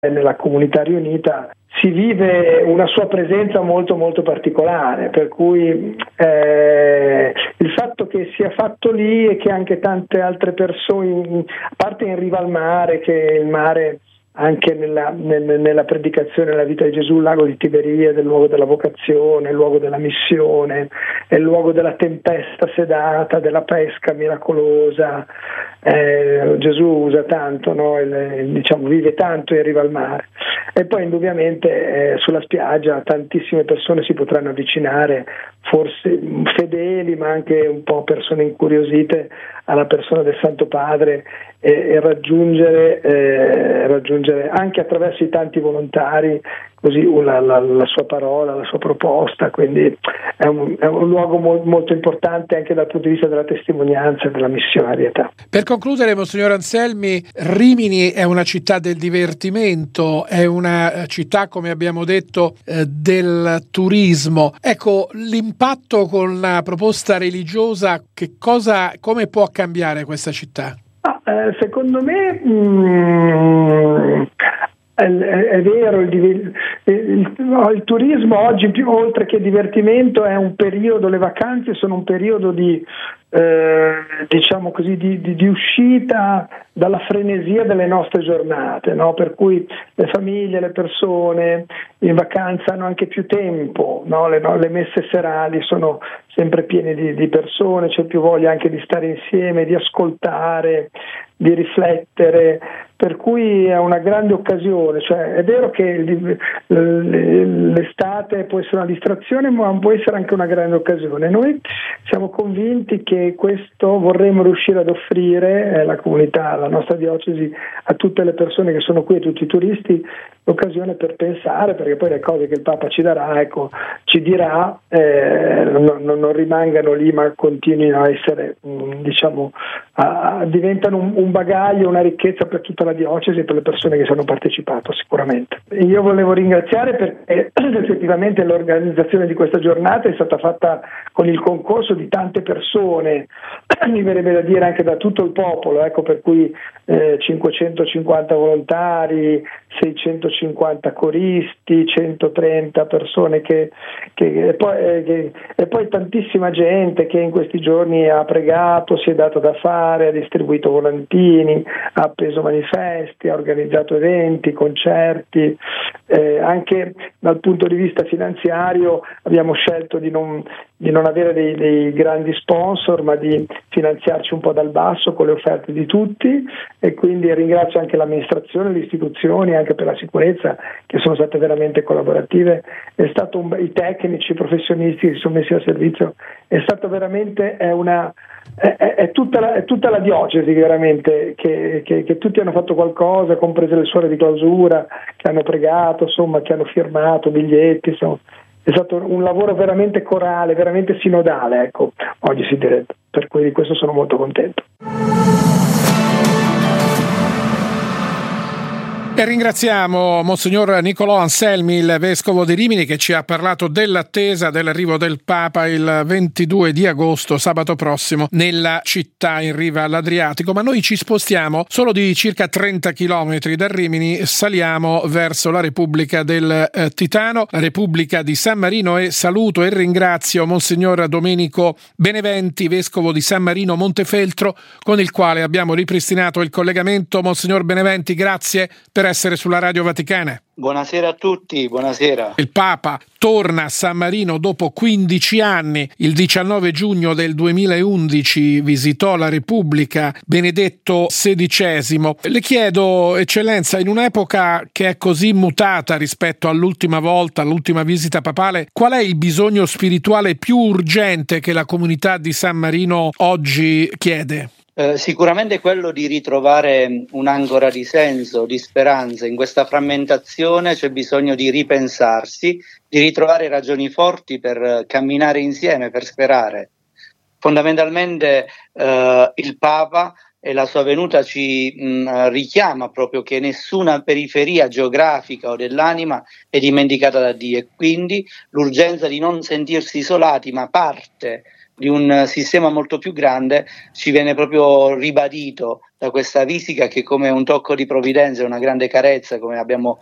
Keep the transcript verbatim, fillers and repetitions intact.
nella comunità riunita si vive una sua presenza molto molto particolare, per cui eh, il fatto che sia fatto lì e che anche tante altre persone, a parte in riva al mare, che il mare anche nella, nel, nella predicazione della vita di Gesù, il lago di Tiberia, del luogo della vocazione, il luogo della missione, è il luogo della tempesta sedata, della pesca miracolosa. Eh, Gesù usa tanto, no? il, diciamo, vive tanto in riva al mare. E poi indubbiamente eh, sulla spiaggia tantissime persone si potranno avvicinare, forse fedeli ma anche un po' persone incuriosite alla persona del Santo Padre, e, e raggiungere, eh, raggiungere anche attraverso i tanti volontari così la, la, la sua parola, la sua proposta. Quindi è un, è un luogo mo- molto importante anche dal punto di vista della testimonianza e della missionarietà. Per concludere, Monsignor Anselmi, Rimini è una città del divertimento, è una città, come abbiamo detto, eh, del turismo. Ecco, l'impatto con la proposta religiosa, che cosa, come può cambiare questa città? Ah, eh, secondo me mh, è, è, è vero, il, il, il, il turismo oggi, più oltre che divertimento, è un periodo, le vacanze sono un periodo di eh, diciamo così di, di, di uscita dalla frenesia delle nostre giornate, no? Per cui le famiglie, le persone in vacanza hanno anche più tempo, no? Le, no? Le messe serali sono sempre piene di, di persone, c'è più voglia anche di stare insieme, di ascoltare, di riflettere, per cui è una grande occasione. Cioè, è vero che l'estate può essere una distrazione, ma può essere anche una grande occasione. Noi siamo convinti che questo vorremmo riuscire ad offrire, eh, la comunità, la nostra diocesi, a tutte le persone che sono qui, a tutti i turisti, l'occasione per pensare, perché poi le cose che il Papa ci darà, ecco, ci dirà, eh, non, non rimangano lì, ma continuino a essere, mh, diciamo, a, diventano un, un bagaglio, una ricchezza per tutta la diocesi e per le persone che ci hanno partecipato sicuramente. E io volevo ringraziare perché effettivamente l'organizzazione di questa giornata è stata fatta con il concorso di tante persone, mi verrebbe da dire anche da tutto il popolo, ecco, per cui eh, cinquecentocinquanta volontari, seicentocinquanta coristi, centotrenta persone che, che, e, poi, eh, che e poi tantissima gente che in questi giorni ha pregato, si è dato da fare, ha distribuito volantini, ha appeso manifesti, ha organizzato eventi, concerti. Eh, anche dal punto di vista finanziario abbiamo scelto di non, di non avere dei, dei grandi sponsor, ma di finanziarci un po' dal basso con le offerte di tutti, e quindi ringrazio anche l'amministrazione, le istituzioni, anche per la sicurezza, che sono state veramente collaborative. È stato un, i tecnici, i professionisti che si sono messi a servizio, è stato veramente è una è, è, tutta la, è tutta la diocesi veramente che, che, che tutti hanno fatto qualcosa, comprese le suore di clausura che hanno pregato, insomma, che hanno firmato biglietti, insomma. È stato un lavoro veramente corale, veramente sinodale, ecco, oggi si direbbe, per cui di questo sono molto contento. E ringraziamo Monsignor Nicolò Anselmi, il Vescovo di Rimini, che ci ha parlato dell'attesa dell'arrivo del Papa il ventidue di agosto, sabato prossimo, nella città in riva all'Adriatico. Ma noi ci spostiamo solo di circa trenta chilometri da Rimini, saliamo verso la Repubblica del eh, Titano, la Repubblica di San Marino, e saluto e ringrazio Monsignor Domenico Beneventi, Vescovo di San Marino Montefeltro, con il quale abbiamo ripristinato il collegamento. Monsignor Beneventi, grazie per essere sulla Radio Vaticana. Buonasera a tutti, buonasera. Il Papa torna a San Marino dopo quindici anni. Il diciannove giugno del duemilaundici visitò la Repubblica Benedetto sedicesimo. Le chiedo, Eccellenza, in un'epoca che è così mutata rispetto all'ultima volta, all'ultima visita papale, qual è il bisogno spirituale più urgente che la comunità di San Marino oggi chiede? Eh, sicuramente quello di ritrovare un'ancora di senso, di speranza. In questa frammentazione c'è bisogno di ripensarsi, di ritrovare ragioni forti per camminare insieme, per sperare. Fondamentalmente eh, il Papa e la sua venuta ci mh, richiama proprio che nessuna periferia geografica o dell'anima è dimenticata da Dio, e quindi l'urgenza di non sentirsi isolati ma parte di un sistema molto più grande ci viene proprio ribadito da questa visita, che come un tocco di provvidenza, una grande carezza, come abbiamo